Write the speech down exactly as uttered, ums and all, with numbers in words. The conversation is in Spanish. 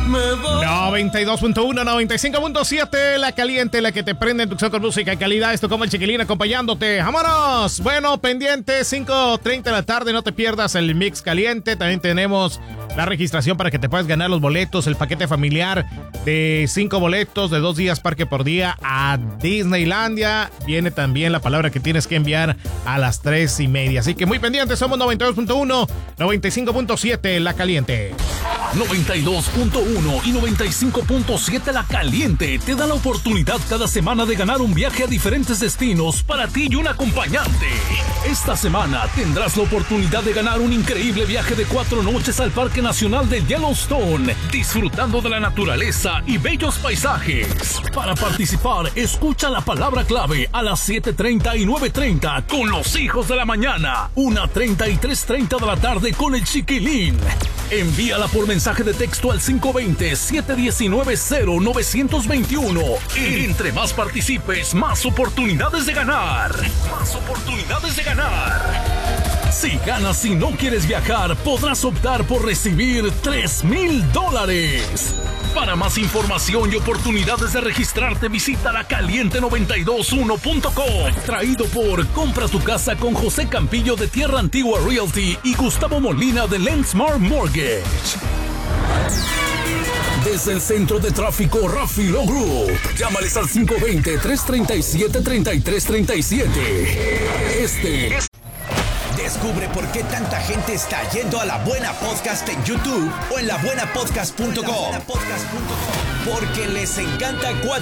noventa y dos punto uno, noventa y cinco punto siete, la caliente, la que te prende en tu acción con música y calidad. Esto como el Chiquilín acompañándote. ¡Vámonos! Bueno, pendiente, cinco treinta de la tarde, no te pierdas el mix caliente. También tenemos la registración para que te puedas ganar los boletos, el paquete familiar de cinco boletos de dos días parque por día a Disneylandia. Viene también la palabra que tienes que enviar a las tres y media. Así que muy pendientes, somos noventa y dos punto uno, noventa y cinco punto siete, la caliente. noventa y dos punto uno y noventa y cinco punto siete La Caliente te da la oportunidad cada semana de ganar un viaje a diferentes destinos para ti y un acompañante. Esta semana tendrás la oportunidad de ganar un increíble viaje de cuatro noches al Parque Nacional de Yellowstone, disfrutando de la naturaleza y bellos paisajes. Para participar, escucha la palabra clave a las siete treinta y nueve treinta con los hijos de la mañana, una treinta y tres treinta de la tarde con el Chiquilín. Envíala por mensaje de texto al cinco dos cero, siete uno nueve, cero nueve dos uno. Entre más participes, más oportunidades de ganar. Más oportunidades de ganar. Si ganas y no quieres viajar, podrás optar por recibir tres mil dólares. Para más información y oportunidades de registrarte, visita la caliente noventa y dos punto uno punto com. Traído por Compra tu casa con José Campillo de Tierra Antigua Realty y Gustavo Molina de Lensmar Mortgage. Desde el centro de tráfico Rafilo Group, llámales al cinco dos cero, tres tres siete, tres tres tres siete. Este es... Descubre por qué tanta gente está yendo a La Buena Podcast en YouTube o en la buena podcast punto com. Porque les encanta cuatro